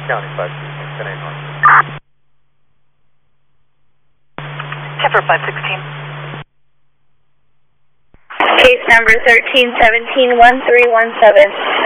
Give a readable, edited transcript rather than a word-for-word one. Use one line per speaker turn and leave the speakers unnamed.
County 516, 10 North.
Chipper 516.
Case number 1317-1317.